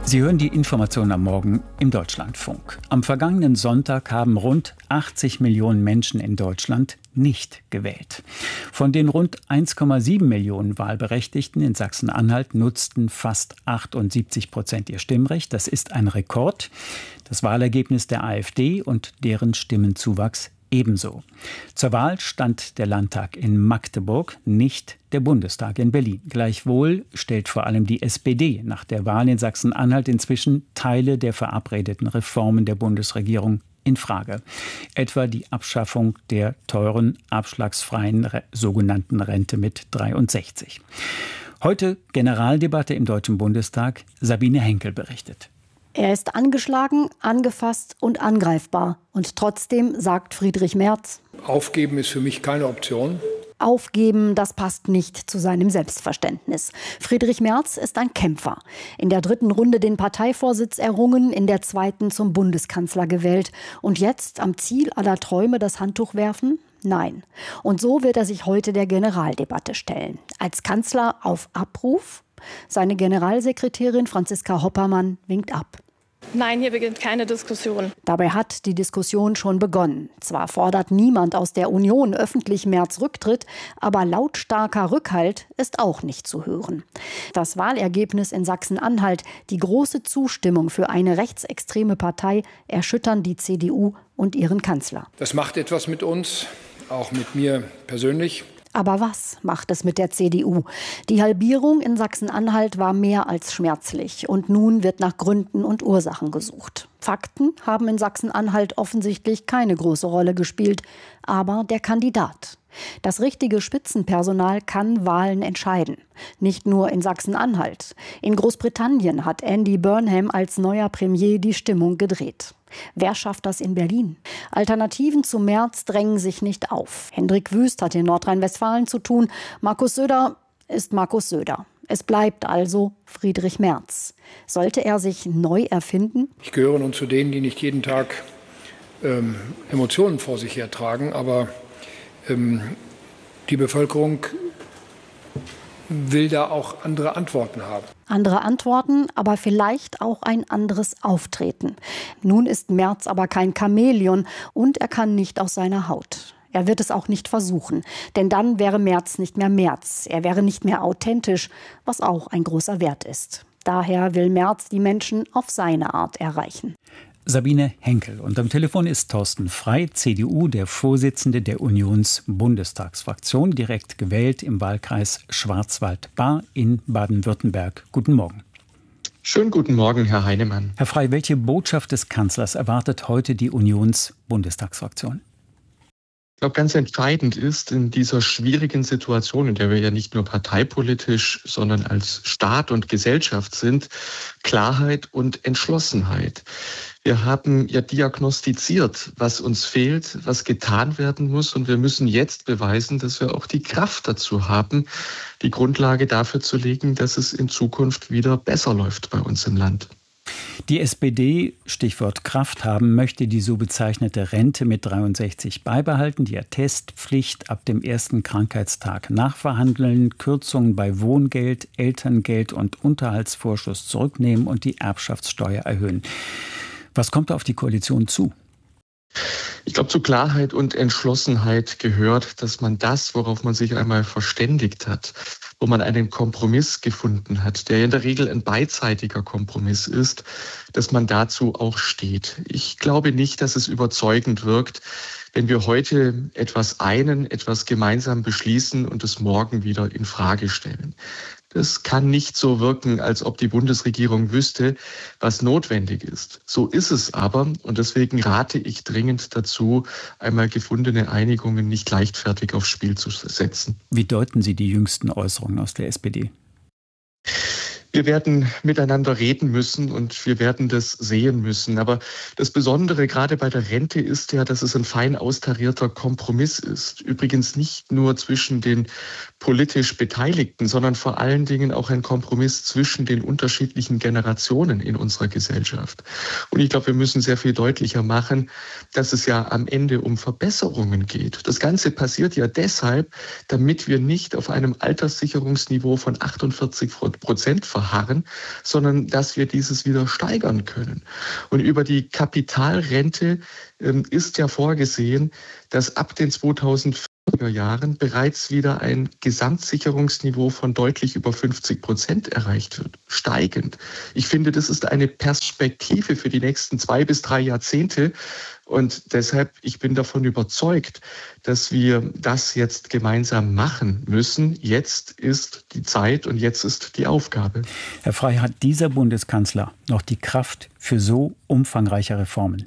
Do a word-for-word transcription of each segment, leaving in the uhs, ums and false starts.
Sie hören die Informationen am Morgen im Deutschlandfunk. Am vergangenen Sonntag haben rund achtzig Millionen Menschen in Deutschland nicht gewählt. Von den rund eins Komma sieben Millionen Wahlberechtigten in Sachsen-Anhalt nutzten fast achtundsiebzig Prozent ihr Stimmrecht. Das ist ein Rekord. Das Wahlergebnis der AfD und deren Stimmenzuwachs ebenso. Zur Wahl stand der Landtag in Magdeburg, nicht der Bundestag in Berlin. Gleichwohl stellt vor allem die S P D nach der Wahl in Sachsen-Anhalt inzwischen Teile der verabredeten Reformen der Bundesregierung in Frage. Etwa die Abschaffung der teuren, abschlagsfreien re- sogenannten Rente mit dreiundsechzig. Heute Generaldebatte im Deutschen Bundestag. Sabine Henkel berichtet. Er ist angeschlagen, angefasst und angreifbar. Und trotzdem sagt Friedrich Merz: Aufgeben ist für mich keine Option. Aufgeben, das passt nicht zu seinem Selbstverständnis. Friedrich Merz ist ein Kämpfer. In der dritten Runde den Parteivorsitz errungen, in der zweiten zum Bundeskanzler gewählt. Und jetzt am Ziel aller Träume das Handtuch werfen? Nein. Und so wird er sich heute der Generaldebatte stellen. Als Kanzler auf Abruf? Seine Generalsekretärin Franziska Hoppermann winkt ab. Nein, hier beginnt keine Diskussion. Dabei hat die Diskussion schon begonnen. Zwar fordert niemand aus der Union öffentlich Merz Rücktritt, aber lautstarker Rückhalt ist auch nicht zu hören. Das Wahlergebnis in Sachsen-Anhalt, die große Zustimmung für eine rechtsextreme Partei erschüttern die C D U und ihren Kanzler. Das macht etwas mit uns, auch mit mir persönlich. Aber was macht es mit der C D U? Die Halbierung in Sachsen-Anhalt war mehr als schmerzlich. Und nun wird nach Gründen und Ursachen gesucht. Fakten haben in Sachsen-Anhalt offensichtlich keine große Rolle gespielt. Aber der Kandidat. Das richtige Spitzenpersonal kann Wahlen entscheiden. Nicht nur in Sachsen-Anhalt. In Großbritannien hat Andy Burnham als neuer Premier die Stimmung gedreht. Wer schafft das in Berlin? Alternativen zu Merz drängen sich nicht auf. Hendrik Wüst hat in Nordrhein-Westfalen zu tun. Markus Söder ist Markus Söder. Es bleibt also Friedrich Merz. Sollte er sich neu erfinden? Ich gehöre nun zu denen, die nicht jeden Tag ähm, Emotionen vor sich hertragen, aber ähm, die Bevölkerung will da auch andere Antworten haben. Andere Antworten, aber vielleicht auch ein anderes Auftreten. Nun ist Merz aber kein Chamäleon und er kann nicht aus seiner Haut. Er wird es auch nicht versuchen, denn dann wäre Merz nicht mehr Merz. Er wäre nicht mehr authentisch, was auch ein großer Wert ist. Daher will Merz die Menschen auf seine Art erreichen. Sabine Henkel. Und am Telefon ist Thorsten Frey, C D U, der Vorsitzende der Unions-Bundestagsfraktion, direkt gewählt im Wahlkreis Schwarzwald-Baar in Baden-Württemberg. Guten Morgen. Schönen guten Morgen, Herr Heinemann. Herr Frey, welche Botschaft des Kanzlers erwartet heute die Unions-Bundestagsfraktion? Ich glaube, ganz entscheidend ist in dieser schwierigen Situation, in der wir ja nicht nur parteipolitisch, sondern als Staat und Gesellschaft sind, Klarheit und Entschlossenheit. Wir haben ja diagnostiziert, was uns fehlt, was getan werden muss. Und wir müssen jetzt beweisen, dass wir auch die Kraft dazu haben, die Grundlage dafür zu legen, dass es in Zukunft wieder besser läuft bei uns im Land. Die S P D, Stichwort Kraft haben, möchte die so bezeichnete Rente mit dreiundsechzig beibehalten, die Attestpflicht ab dem ersten Krankheitstag nachverhandeln, Kürzungen bei Wohngeld, Elterngeld und Unterhaltsvorschuss zurücknehmen und die Erbschaftssteuer erhöhen. Was kommt da auf die Koalition zu? Ich glaube, zu Klarheit und Entschlossenheit gehört, dass man das, worauf man sich einmal verständigt hat, wo man einen Kompromiss gefunden hat, der in der Regel ein beidseitiger Kompromiss ist, dass man dazu auch steht. Ich glaube nicht, dass es überzeugend wirkt, wenn wir heute etwas einen, etwas gemeinsam beschließen und es morgen wieder in Frage stellen. Das kann nicht so wirken, als ob die Bundesregierung wüsste, was notwendig ist. So ist es aber und deswegen rate ich dringend dazu, einmal gefundene Einigungen nicht leichtfertig aufs Spiel zu setzen. Wie deuten Sie die jüngsten Äußerungen aus der S P D? Wir werden miteinander reden müssen und wir werden das sehen müssen. Aber das Besondere gerade bei der Rente ist ja, dass es ein fein austarierter Kompromiss ist. Übrigens nicht nur zwischen den politisch Beteiligten, sondern vor allen Dingen auch ein Kompromiss zwischen den unterschiedlichen Generationen in unserer Gesellschaft. Und ich glaube, wir müssen sehr viel deutlicher machen, dass es ja am Ende um Verbesserungen geht. Das Ganze passiert ja deshalb, damit wir nicht auf einem Alterssicherungsniveau von achtundvierzig Prozent verharren, verharren, sondern dass wir dieses wieder steigern können. Und über die Kapitalrente ähm, ist ja vorgesehen, dass ab den zweitausendvierziger Jahren bereits wieder ein Gesamtsicherungsniveau von deutlich über fünfzig Prozent erreicht wird, steigend. Ich finde, das ist eine Perspektive für die nächsten zwei bis drei Jahrzehnte. Und deshalb, ich bin davon überzeugt, dass wir das jetzt gemeinsam machen müssen. Jetzt ist die Zeit und jetzt ist die Aufgabe. Herr Frey, hat dieser Bundeskanzler noch die Kraft für so umfangreiche Reformen?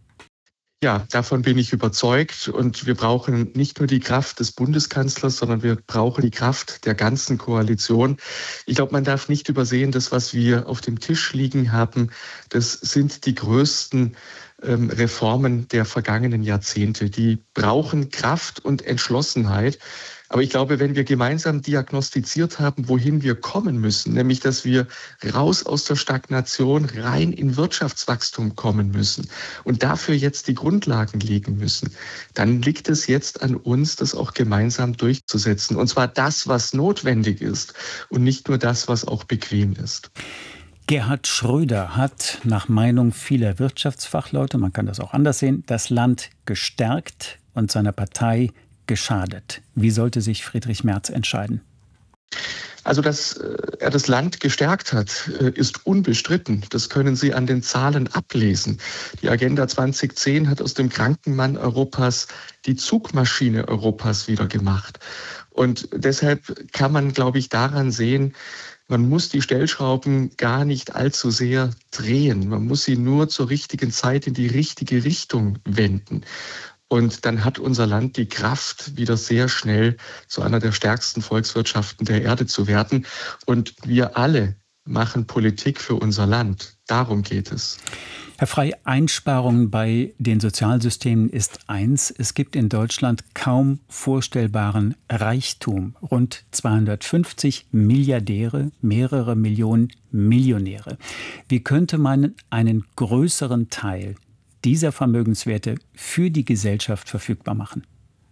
Ja, davon bin ich überzeugt. Und wir brauchen nicht nur die Kraft des Bundeskanzlers, sondern wir brauchen die Kraft der ganzen Koalition. Ich glaube, man darf nicht übersehen, das, was wir auf dem Tisch liegen haben, das sind die größten ähm, Reformen der vergangenen Jahrzehnte. Die brauchen Kraft und Entschlossenheit. Aber ich glaube, wenn wir gemeinsam diagnostiziert haben, wohin wir kommen müssen, nämlich dass wir raus aus der Stagnation rein in Wirtschaftswachstum kommen müssen und dafür jetzt die Grundlagen legen müssen, dann liegt es jetzt an uns, das auch gemeinsam durchzusetzen. Und zwar das, was notwendig ist und nicht nur das, was auch bequem ist. Gerhard Schröder hat nach Meinung vieler Wirtschaftsfachleute, man kann das auch anders sehen, das Land gestärkt und seiner Partei geschadet. Wie sollte sich Friedrich Merz entscheiden? Also, dass er das Land gestärkt hat, ist unbestritten. Das können Sie an den Zahlen ablesen. Die Agenda zwanzig zehn hat aus dem kranken Mann Europas die Zugmaschine Europas wieder gemacht. Und deshalb kann man, glaube ich, daran sehen, man muss die Stellschrauben gar nicht allzu sehr drehen. Man muss sie nur zur richtigen Zeit in die richtige Richtung wenden. Und dann hat unser Land die Kraft, wieder sehr schnell zu einer der stärksten Volkswirtschaften der Erde zu werden. Und wir alle machen Politik für unser Land. Darum geht es. Herr Frey, Einsparungen bei den Sozialsystemen ist eins. Es gibt in Deutschland kaum vorstellbaren Reichtum. Rund zweihundertfünfzig Milliardäre, mehrere Millionen Millionäre. Wie könnte man einen größeren Teil dieser Vermögenswerte für die Gesellschaft verfügbar machen?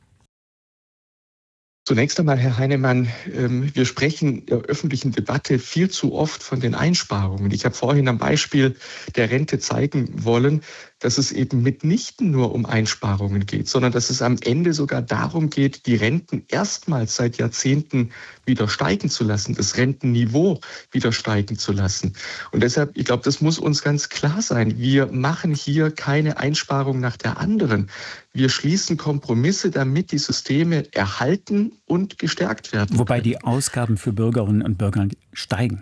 Zunächst einmal, Herr Heinemann, wir sprechen in der öffentlichen Debatte viel zu oft von den Einsparungen. Ich habe vorhin am Beispiel der Rente zeigen wollen, dass es eben mitnichten nur um Einsparungen geht, sondern dass es am Ende sogar darum geht, die Renten erstmals seit Jahrzehnten wieder steigen zu lassen, das Rentenniveau wieder steigen zu lassen. Und deshalb, ich glaube, das muss uns ganz klar sein. Wir machen hier keine Einsparung nach der anderen. Wir schließen Kompromisse, damit die Systeme erhalten und gestärkt werden. Wobei die Ausgaben für Bürgerinnen und Bürger steigen.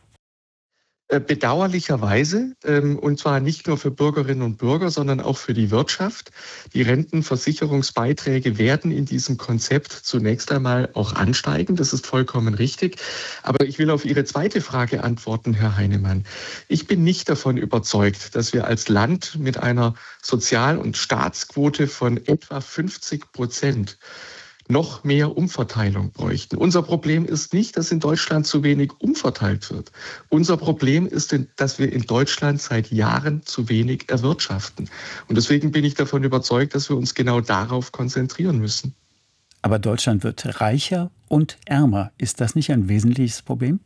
Bedauerlicherweise, und zwar nicht nur für Bürgerinnen und Bürger, sondern auch für die Wirtschaft. Die Rentenversicherungsbeiträge werden in diesem Konzept zunächst einmal auch ansteigen. Das ist vollkommen richtig. Aber ich will auf Ihre zweite Frage antworten, Herr Heinemann. Ich bin nicht davon überzeugt, dass wir als Land mit einer Sozial- und Staatsquote von etwa fünfzig Prozent noch mehr Umverteilung bräuchten. Unser Problem ist nicht, dass in Deutschland zu wenig umverteilt wird. Unser Problem ist, dass wir in Deutschland seit Jahren zu wenig erwirtschaften. Und deswegen bin ich davon überzeugt, dass wir uns genau darauf konzentrieren müssen. Aber Deutschland wird reicher und ärmer. Ist das nicht ein wesentliches Problem?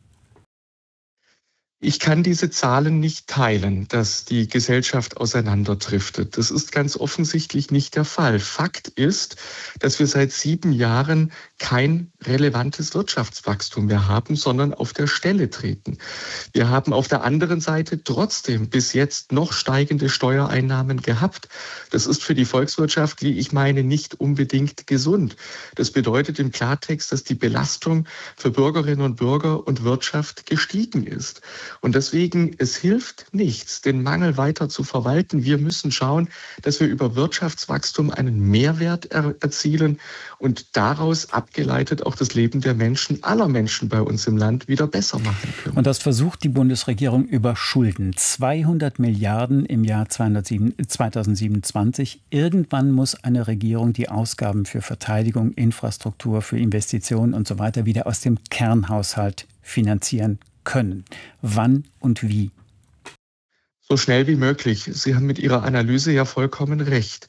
Ich kann diese Zahlen nicht teilen, dass die Gesellschaft auseinanderdriftet. Das ist ganz offensichtlich nicht der Fall. Fakt ist, dass wir seit sieben Jahren kein relevantes Wirtschaftswachstum mehr haben, sondern auf der Stelle treten. Wir haben auf der anderen Seite trotzdem bis jetzt noch steigende Steuereinnahmen gehabt. Das ist für die Volkswirtschaft, wie ich meine, nicht unbedingt gesund. Das bedeutet im Klartext, dass die Belastung für Bürgerinnen und Bürger und Wirtschaft gestiegen ist. Und deswegen, es hilft nichts, den Mangel weiter zu verwalten. Wir müssen schauen, dass wir über Wirtschaftswachstum einen Mehrwert er- erzielen und daraus abgeleitet auch das Leben der Menschen, aller Menschen bei uns im Land, wieder besser machen können. Und das versucht die Bundesregierung über Schulden. zweihundert Milliarden im Jahr zweitausendsiebenundzwanzig. Irgendwann muss eine Regierung die Ausgaben für Verteidigung, Infrastruktur, für Investitionen und so weiter wieder aus dem Kernhaushalt finanzieren können. Wann und wie? So schnell wie möglich. Sie haben mit Ihrer Analyse ja vollkommen recht.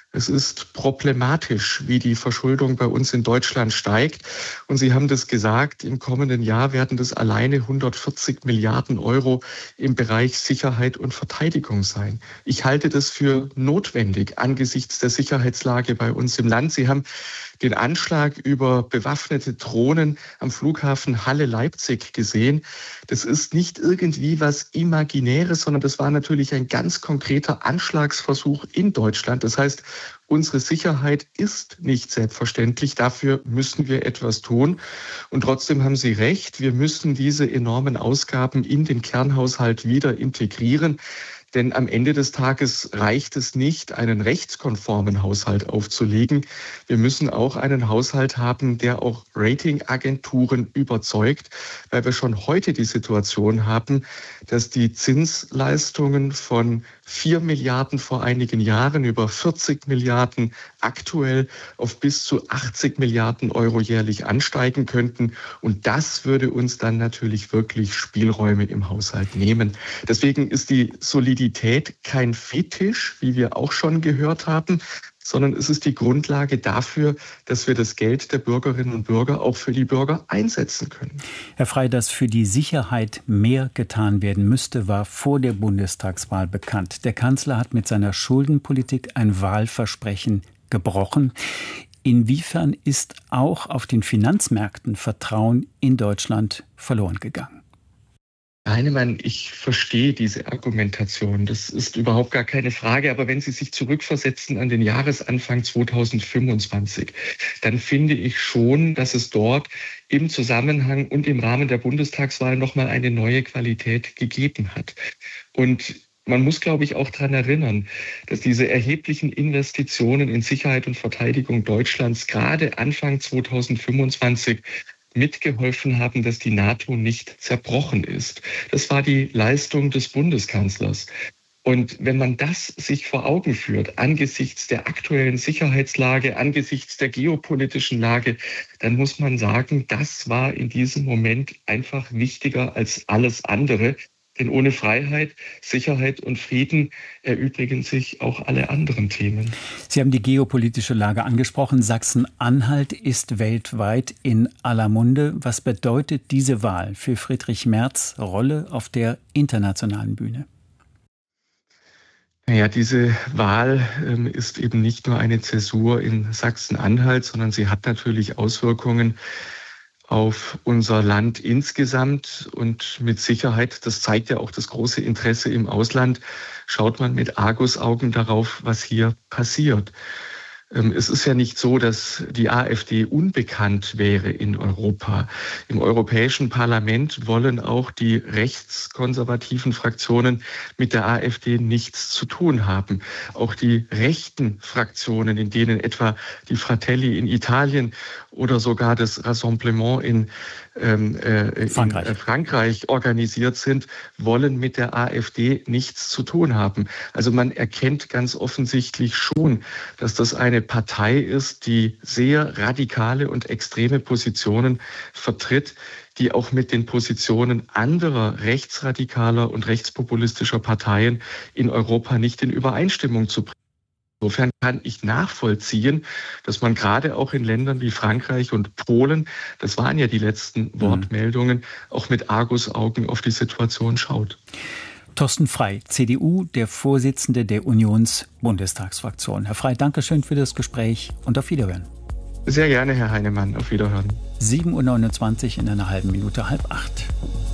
Es ist problematisch, wie die Verschuldung bei uns in Deutschland steigt. Und Sie haben das gesagt, im kommenden Jahr werden das alleine hundertvierzig Milliarden Euro im Bereich Sicherheit und Verteidigung sein. Ich halte das für notwendig angesichts der Sicherheitslage bei uns im Land. Sie haben den Anschlag über bewaffnete Drohnen am Flughafen Halle-Leipzig gesehen. Das ist nicht irgendwie was Imaginäres, sondern das war natürlich ein ganz konkreter Anschlagsversuch in Deutschland. Das heißt, unsere Sicherheit ist nicht selbstverständlich. Dafür müssen wir etwas tun. Und trotzdem haben Sie recht, wir müssen diese enormen Ausgaben in den Kernhaushalt wieder integrieren. Denn am Ende des Tages reicht es nicht, einen rechtskonformen Haushalt aufzulegen. Wir müssen auch einen Haushalt haben, der auch Ratingagenturen überzeugt, weil wir schon heute die Situation haben, dass die Zinsleistungen von vier Milliarden vor einigen Jahren über vierzig Milliarden aktuell auf bis zu achtzig Milliarden Euro jährlich ansteigen könnten. Und das würde uns dann natürlich wirklich Spielräume im Haushalt nehmen. Deswegen ist die Solidität kein Fetisch, wie wir auch schon gehört haben, sondern es ist die Grundlage dafür, dass wir das Geld der Bürgerinnen und Bürger auch für die Bürger einsetzen können. Herr Frey, dass für die Sicherheit mehr getan werden müsste, war vor der Bundestagswahl bekannt. Der Kanzler hat mit seiner Schuldenpolitik ein Wahlversprechen gebrochen. Inwiefern ist auch auf den Finanzmärkten Vertrauen in Deutschland verloren gegangen? Heinemann, ich verstehe diese Argumentation. Das ist überhaupt gar keine Frage. Aber wenn Sie sich zurückversetzen an den Jahresanfang zweitausendfünfundzwanzig, dann finde ich schon, dass es dort im Zusammenhang und im Rahmen der Bundestagswahl nochmal eine neue Qualität gegeben hat. Und man muss, glaube ich, auch daran erinnern, dass diese erheblichen Investitionen in Sicherheit und Verteidigung Deutschlands gerade Anfang zweitausendfünfundzwanzig mitgeholfen haben, dass die NATO nicht zerbrochen ist. Das war die Leistung des Bundeskanzlers. Und wenn man das sich vor Augen führt, angesichts der aktuellen Sicherheitslage, angesichts der geopolitischen Lage, dann muss man sagen, das war in diesem Moment einfach wichtiger als alles andere. Denn ohne Freiheit, Sicherheit und Frieden erübrigen sich auch alle anderen Themen. Sie haben die geopolitische Lage angesprochen. Sachsen-Anhalt ist weltweit in aller Munde. Was bedeutet diese Wahl für Friedrich Merz' Rolle auf der internationalen Bühne? Naja, diese Wahl ähm, ist eben nicht nur eine Zäsur in Sachsen-Anhalt, sondern sie hat natürlich Auswirkungen auf unser Land insgesamt und mit Sicherheit, das zeigt ja auch das große Interesse im Ausland, schaut man mit Argusaugen darauf, was hier passiert. Es ist ja nicht so, dass die AfD unbekannt wäre in Europa. Im Europäischen Parlament wollen auch die rechtskonservativen Fraktionen mit der AfD nichts zu tun haben. Auch die rechten Fraktionen, in denen etwa die Fratelli in Italien oder sogar das Rassemblement in, ähm, äh, Frankreich. in äh, Frankreich organisiert sind, wollen mit der AfD nichts zu tun haben. Also man erkennt ganz offensichtlich schon, dass das eine Partei ist, die sehr radikale und extreme Positionen vertritt, die auch mit den Positionen anderer rechtsradikaler und rechtspopulistischer Parteien in Europa nicht in Übereinstimmung zu bringen. Insofern kann ich nachvollziehen, dass man gerade auch in Ländern wie Frankreich und Polen, das waren ja die letzten mhm. Wortmeldungen, auch mit Argusaugen auf die Situation schaut. Thorsten Frey, C D U, der Vorsitzende der Unions-Bundestagsfraktion. Herr Frey, danke schön für das Gespräch und auf Wiederhören. Sehr gerne, Herr Heinemann. Auf Wiederhören. sieben Uhr neunundzwanzig in einer halben Minute, halb acht.